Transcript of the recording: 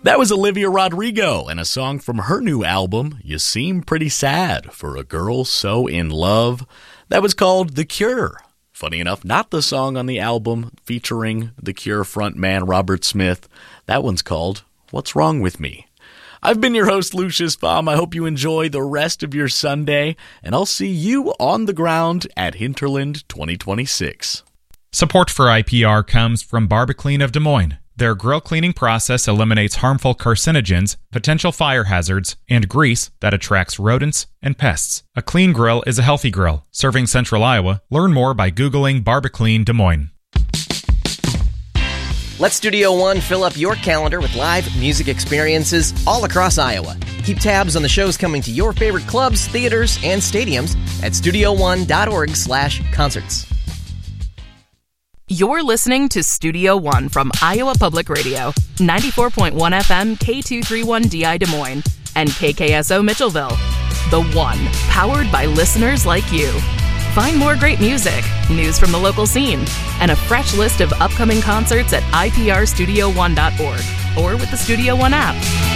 That was Olivia Rodrigo and a song from her new album, You Seem Pretty Sad for a Girl So in Love. That was called The Cure. Funny enough, not the song on the album featuring The Cure frontman Robert Smith. That one's called What's Wrong With Me. I've been your host, Lucius Baum. I hope you enjoy the rest of your Sunday, and I'll see you on the ground at Hinterland 2026. Support for IPR comes from Barbaclean of Des Moines. Their grill cleaning process eliminates harmful carcinogens, potential fire hazards, and grease that attracts rodents and pests. A clean grill is a healthy grill. Serving Central Iowa. Learn more by Googling Barbaclean Des Moines. Let Studio One fill up your calendar with live music experiences all across Iowa. Keep tabs on the shows coming to your favorite clubs, theaters, and stadiums at studio1.org/concerts. You're listening to Studio One from Iowa Public Radio, 94.1 FM, K231DI Des Moines, and KKSO Mitchellville. The One, powered by listeners like you. Find more great music, news from the local scene, and a fresh list of upcoming concerts at iprstudio1.org or with the Studio One app.